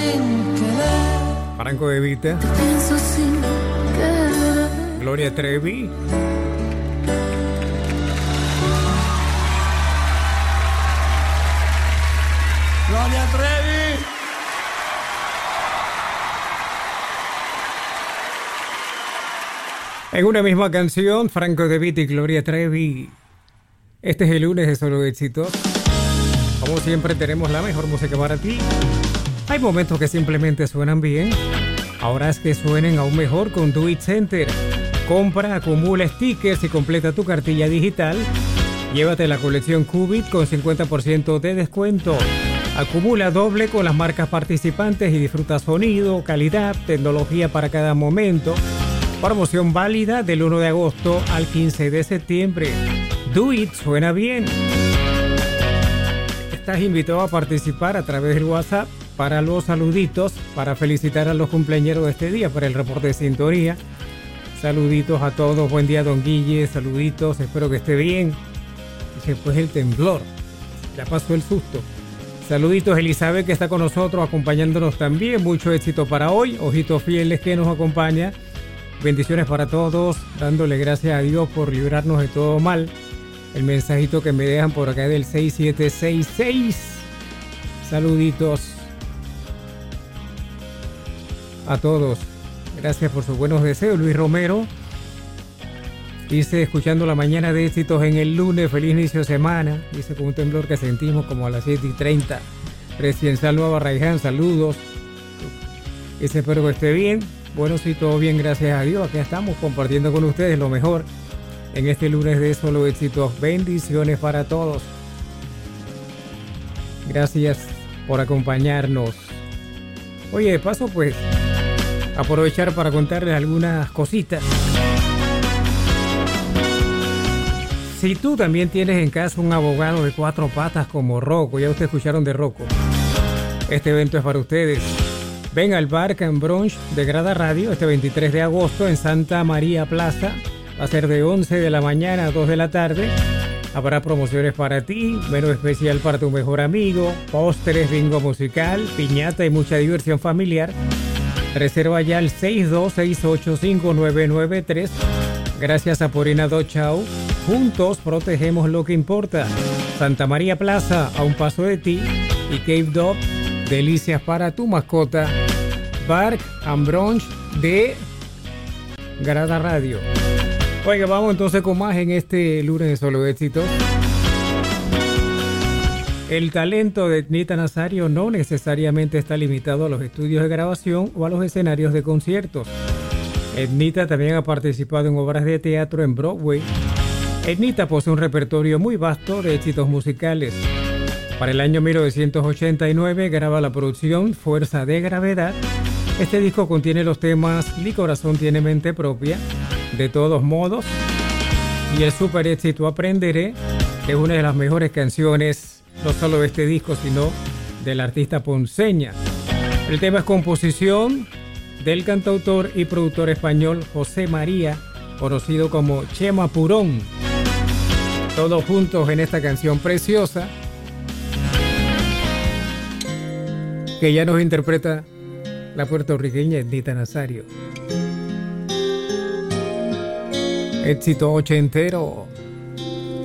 Franco De Vita, Gloria Trevi, Gloria Trevi. en una misma canción, Franco De Vita y Gloria Trevi. Este es el lunes de Solo Éxitos. Como siempre tenemos la mejor música para ti. Hay momentos que simplemente suenan bien. Ahora es que suenen aún mejor con Do It Center. Compra, acumula stickers y completa tu cartilla digital. Llévate la colección Qubit con 50% de descuento. Acumula doble con las marcas participantes y disfruta sonido, calidad, tecnología para cada momento. Promoción válida del 1 de agosto al 15 de septiembre. Do It suena bien. Estás invitado a participar a través del WhatsApp para los saluditos, para felicitar a los cumpleañeros de este día, para el reporte de sintonía. Saluditos a todos, buen día don Guille, saluditos, espero que esté bien. Y después el temblor, ya pasó el susto. Saluditos Elizabeth que está con nosotros, acompañándonos también, mucho éxito para hoy, ojitos fieles que nos acompaña. Bendiciones para todos, dándole gracias a Dios por librarnos de todo mal. El mensajito que me dejan por acá del 6766. Saluditos a todos. Gracias por sus buenos deseos. Luis Romero dice, escuchando la mañana de éxitos en el lunes, feliz inicio de semana. Dice, con un temblor que sentimos como a las 7:30. Residencial Nueva Raiján, saludos. Dice, espero que esté bien. Bueno, sí, todo bien, gracias a Dios. Aquí estamos compartiendo con ustedes lo mejor en este lunes de Solo Éxitos. Bendiciones para todos. Gracias por acompañarnos. Oye, de paso, pues, aprovechar para contarles algunas cositas. Si tú también tienes en casa un abogado de 4 patas como Rocco, ya ustedes escucharon de Rocco, este evento es para ustedes. Ven al bar Can Brunch de Grada Radio este 23 de agosto en Santa María Plaza. Va a ser de 11 de la mañana a 2 de la tarde. Habrá promociones para ti, menú especial para tu mejor amigo, postres, bingo musical, piñata y mucha diversión familiar. Reserva ya al 62685993. Gracias a Purina Do Chau. Juntos protegemos lo que importa. Santa María Plaza, a un paso de ti. Y Cape Dog, delicias para tu mascota. Bar and Brunch de Grada Radio. Oiga, vamos entonces con más en este lunes de Solo Éxitos. El talento de Ednita Nazario no necesariamente está limitado a los estudios de grabación o a los escenarios de conciertos. Ednita también ha participado en obras de teatro en Broadway. Ednita posee un repertorio muy vasto de éxitos musicales. Para el año 1989 graba la producción Fuerza de Gravedad. Este disco contiene los temas Mi corazón tiene mente propia, De todos modos, y el super éxito Aprenderé, que es una de las mejores canciones, no solo de este disco, sino del artista ponceña. El tema es composición del cantautor y productor español José María, conocido como Chema Purón. Todos juntos en esta canción preciosa, que ya nos interpreta la puertorriqueña Ednita Nazario. Éxito ochentero.